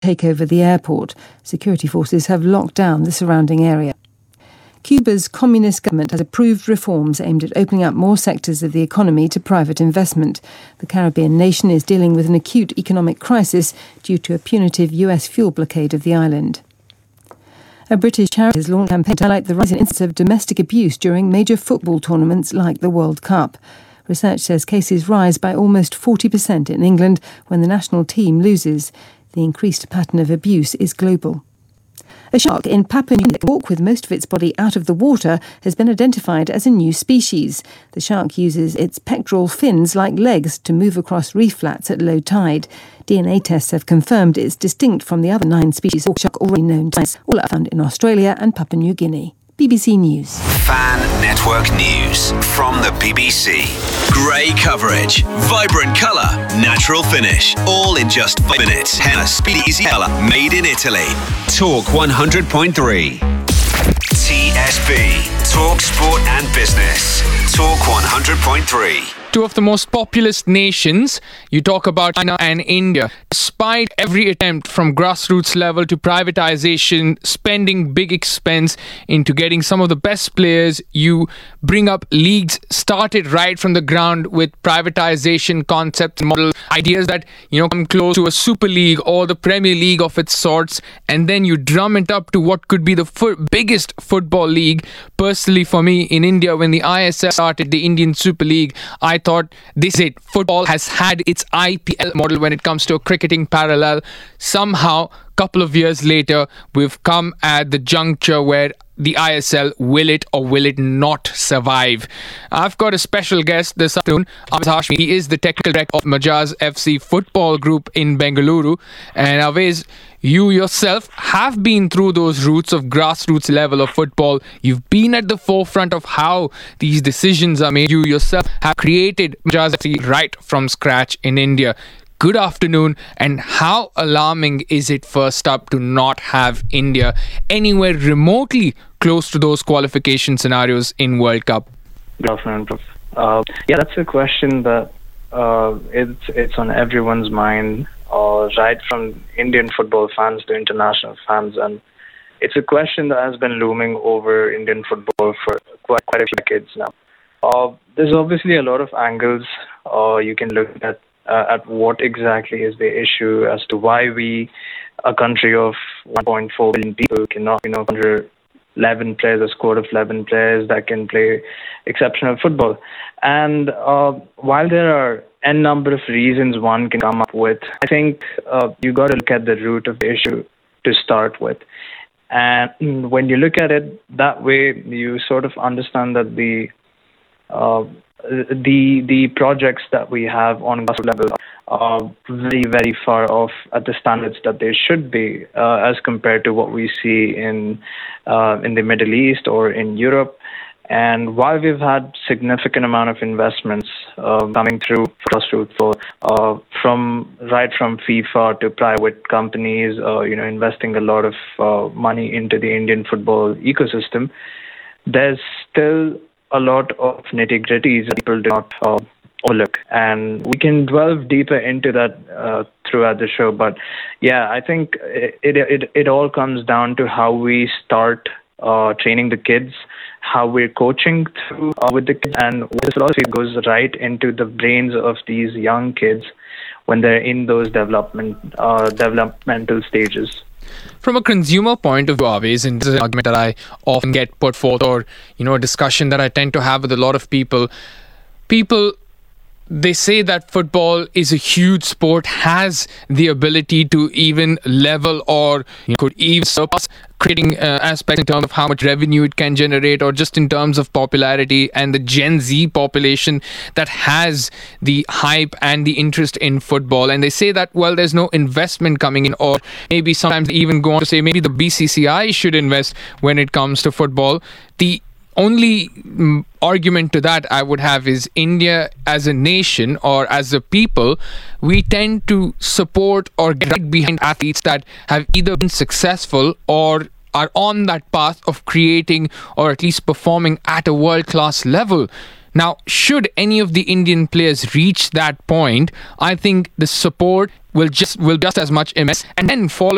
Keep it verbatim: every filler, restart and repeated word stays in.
take over the airport. Security forces have locked down the surrounding area. Cuba's communist government has approved reforms aimed at opening up more sectors of the economy to private investment. The Caribbean nation is dealing with an acute economic crisis due to a punitive U S fuel blockade of the island. A British charity has launched a campaign to highlight the rising incidence of domestic abuse during major football tournaments like the World Cup. Research says cases rise by almost forty percent in England when the national team loses. The increased pattern of abuse is global. A shark in Papua New Guinea that can walk with most of its body out of the water has been identified as a new species. The shark uses its pectoral fins like legs to move across reef flats at low tide. D N A tests have confirmed it's distinct from the other nine species of shark already known to us. All are found in Australia and Papua New Guinea. B B C News. Fan Network News from the B B C. Grey coverage, vibrant colour, natural finish, all in just five minutes. Henna Speedy Easy Colour, made in Italy. Talk one hundred point three. T S B, Talk Sport and Business. Talk one hundred point three. Two of the most populous nations, you talk about China and India. Despite every attempt from grassroots level to privatization, spending big expense into getting some of the best players, you bring up leagues started right from the ground with privatization concepts, model ideas that, you know, come close to a Super League or the Premier League of its sorts, and then you drum it up to what could be the fo- biggest football league. Personally, for me, in India, when the I S L started, the Indian Super League, I thought this is it. Football has had its I P L model when it comes to a cricketing parallel. Somehow, a couple of years later, we've come at the juncture where the I S L, will it or will it not survive? I've got a special guest this afternoon, Awais Hashmi. He is the technical director of Majaz F C Football Group in Bengaluru. And Awais, you yourself have been through those roots of grassroots level of football. You've been at the forefront of how these decisions are made. You yourself have created Majaz F C right from scratch in India. Good afternoon, and how alarming is it first up to not have India anywhere remotely close to those qualification scenarios in World Cup? Good afternoon, Prof. Uh, yeah, that's a question that uh, it's it's on everyone's mind, uh, right from Indian football fans to international fans, and it's a question that has been looming over Indian football for quite quite a few decades now. Uh, there's obviously a lot of angles uh, you can look at. Uh, at what exactly is the issue as to why we, a country of one point four billion people, cannot, you know, under eleven players, a squad of eleven players that can play exceptional football. And uh, while there are n number of reasons one can come up with, I think uh, you got to look at the root of the issue to start with. And when you look at it that way, you sort of understand that the uh, the the projects that we have on grassroots level are very, very far off at the standards that they should be uh, as compared to what we see in uh, in the Middle East or in Europe. And while we've had significant amount of investments uh, coming through grassroots, for uh, from right from FIFA to private companies, uh, you know, investing a lot of uh, money into the Indian football ecosystem, there's still a lot of nitty-gritties that people do not uh, overlook. And we can delve deeper into that uh, throughout the show. But yeah, I think it, it, it all comes down to how we start uh, training the kids, how we're coaching through uh, with the kids, and this philosophy goes right into the brains of these young kids when they're in those development uh, developmental stages. From a consumer point of view, Awais, and this is an argument that I often get put forth, or, you know, a discussion that I tend to have with a lot of people, people, they say that football is a huge sport, has the ability to even level or, you know, could even surpass creating uh, aspects in terms of how much revenue it can generate, or just in terms of popularity and the Gen Z population that has the hype and the interest in football. And they say that, well, there's no investment coming in, or maybe sometimes they even go on to say maybe the B C C I should invest when it comes to football. The only mm, argument to that I would have is India as a nation or as a people, we tend to support or get right behind athletes that have either been successful or are on that path of creating or at least performing at a world-class level. Now, should any of the Indian players reach that point, I think the support will just will just as much immense, and then follow